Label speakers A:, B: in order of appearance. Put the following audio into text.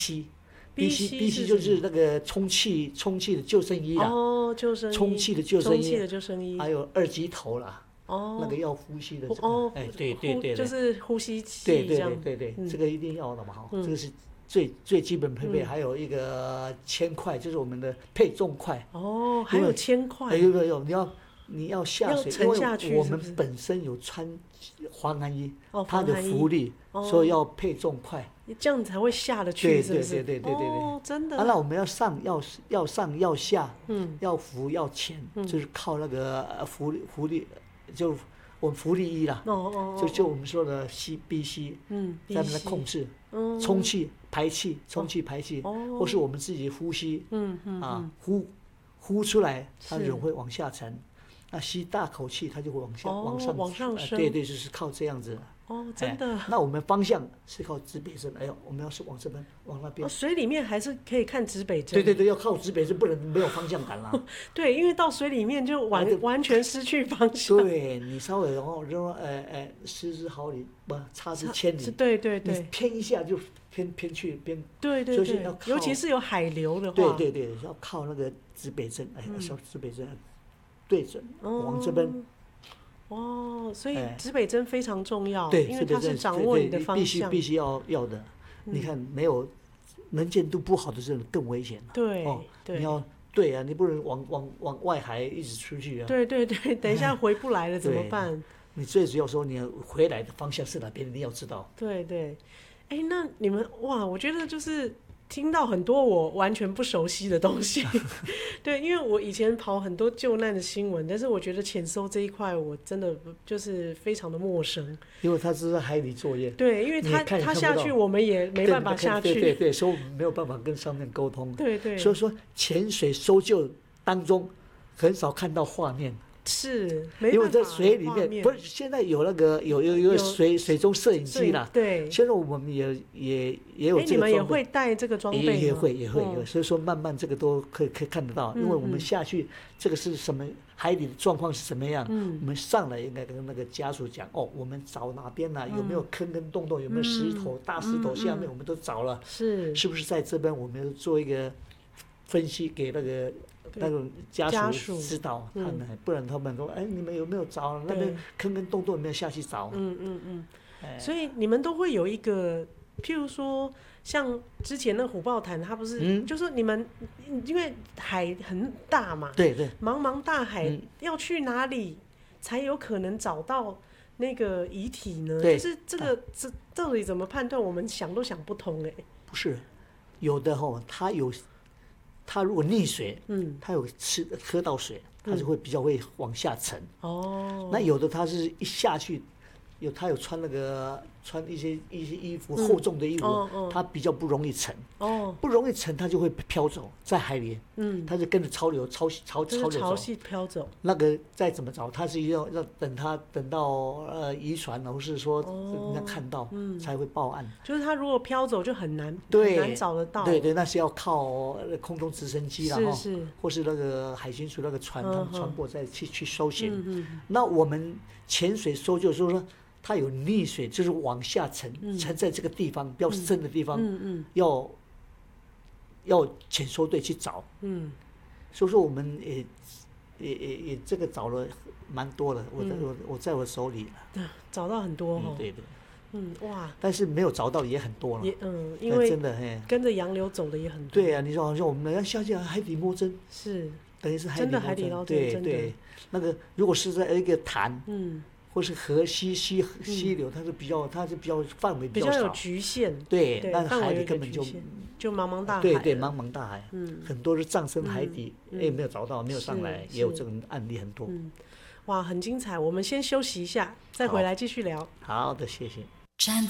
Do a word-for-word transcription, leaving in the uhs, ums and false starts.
A: B C B C 就是那个充气充气的救生衣啦，
B: 哦，救生衣，
A: 充气的救生衣，
B: 充气的救生衣，
A: 还有二级头啦，哦，那个要呼吸的，这个，哦，哎，对对对，
B: 就是呼吸器，
A: 对对对对对，嗯、这个一定要的嘛，哈、嗯，这个是最最基本配备，嗯、还有一个铅块，就是我们的配重块，
B: 哦，还有铅块，
A: 有有有，你要你要下水，
B: 沉下去，
A: 因为我们本身有穿防寒衣，哦、它的浮力，哦、所以要配重块。
B: 这样才会下得去，是不是？
A: 对对对对对对对。
B: 哦，真的。
A: 啊，那我们要上要要上要下，嗯，要浮要潜，嗯、就是靠那个浮浮力，就我们浮力衣啦。哦哦哦。就就我们说的 C B C， 嗯，在那控制，嗯，充气排气，充气排气，哦，或是我们自己呼吸，嗯嗯啊，呼呼出来，它人会往下沉，那吸大口气，它就会往下往上
B: 往上升。
A: 对对，就是靠这样子。
B: 哦，真的、
A: 哎。那我们方向是靠指北针，哎呦，我们要是往这边，往那边。
B: 哦，水里面还是可以看指北针。
A: 对对对，要靠指北针，不能没有方向感啦。
B: 对，因为到水里面就完、哎、完全失去方向。
A: 对，你稍微然后说，呃呃，失之毫厘，不差之千里。
B: 对对对。
A: 你偏一下就偏偏去偏。
B: 对对对。尤其是有海流的话。
A: 对对对，要靠那个指北针，哎，小指北针对准，往这边。
B: 哦，所以指北针非常重要，
A: 对，
B: 因为它是掌握你的方向，
A: 必须必须要要的。嗯、你看，没有能见度不好的时候更危险了。
B: 对，
A: 哦，
B: 对，
A: 你要对啊，你不能往往往外海一直出去啊。
B: 对对对，等一下回不来了怎么办？
A: 你最主要说你回来的方向是哪边，你要知道。
B: 对对，哎，那你们哇，我觉得就是。听到很多我完全不熟悉的东西，对，因为我以前跑很多救难的新闻，但是我觉得潜搜这一块我真的就是非常的陌生，
A: 因为他是在海里作业，
B: 对，因为他他下去我们也没办法下去，
A: 对对对，所以我们没有办法跟上面沟通，
B: 对对，
A: 所以说潜水搜救当中很少看到画面。
B: 是，
A: 因为在水里面，不是现在有那个有有一个水水中摄影机啦，
B: 对，
A: 现在我们也也也有这个装备，
B: 你们也会带这个装备吗？
A: 也会也会有，所以说慢慢这个都可以可以看得到，因为我们下去这个是什么海底的状况是什么样，我们上来应该跟那个家属讲，哦，我们找哪边呢？有没有坑跟洞洞？有没有石头？大石头下面我们都找了，
B: 是
A: 是不是在这边我们做一个分析给那个。那种家属知道他们，嗯、不然他们说：“哎，你们有没有找那边坑跟洞洞？有没有下去找？”
B: 嗯嗯嗯。哎、所以你们都会有一个，譬如说，像之前那虎豹潭，它不是，嗯、就说你们因为海很大嘛，
A: 对对，
B: 茫茫大海，嗯、要去哪里才有可能找到那个遗体呢？就是这个这、啊、到底怎么判断？我们想都想不通哎、欸。
A: 不是，有的哈，它有。它如果溺水，嗯，它有吃喝到水，它就会比较会往下沉。哦，那有的它是一下去，有它有穿那个穿一些一些衣服、嗯、厚重的衣服，哦哦、它比较不容易沉。哦，不容易沉，它就会飘走在海里。嗯，它就跟着潮流潮潮潮流走。
B: 潮汐飘走。
A: 那个再怎么找，它是要要等它等到呃渔船，或是说人家看到、哦嗯、才会报案。
B: 就是它如果飘走就很难
A: 对
B: 很难找得到。
A: 对对，那是要靠空中直升机啦，
B: 是是，
A: 或是那个海巡署那个船，他们船舶再去去搜寻。嗯嗯。那我们潜水搜救就是说。它有溺水，就是往下沉，嗯、沉在这个地方比较深的地方，嗯嗯、要要潜搜队去找。嗯，所以说我们也也也也这个找了蛮多的，我在、嗯、我我在我手里了，
B: 找到很多哦。
A: 嗯、对对。
B: 嗯哇，
A: 但是没有找到也很多了。
B: 也嗯，因为
A: 真的嘿，
B: 跟着洋流走的也很多。
A: 对啊，你说好像我们要下去海底摸针，
B: 是
A: 等于是
B: 真的海底捞针，
A: 对对。那个如果是在一个潭，嗯。或是河溪溪溪流，它是比较，它是比较范围比较少，
B: 比较有局限。
A: 对，那海里根本就
B: 就茫茫大海。
A: 对对，茫茫大海，嗯，很多是葬身海底，哎，没有找到，没有上来，也有这种案例很多。
B: 嗯，哇，很精彩。我们先休息一下，再回来继续聊。
A: 好的，谢谢。
C: 站